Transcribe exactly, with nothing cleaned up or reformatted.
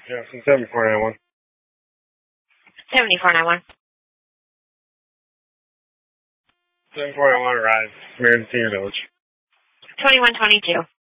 Jackson, seventy-four ninety-one. seventy-four ninety-one. seventy-four ninety-one, arrive. American Senior Village. twenty-one twenty-two.